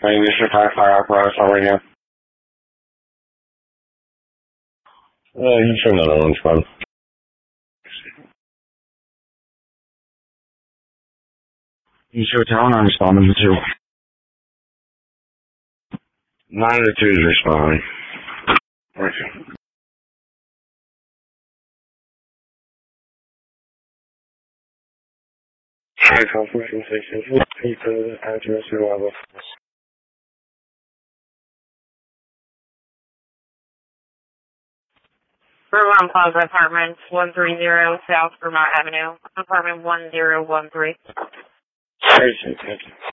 Hey, this is Fire Apparatus. How are you? You should know that one's fun. You should tell I'm responding to. 9 to 2 is responding. Okay. Hi, confirmation station. Repeat the address and level. Vermont Plaza Apartments, 130 South Vermont Avenue, apartment 1013. Thank you.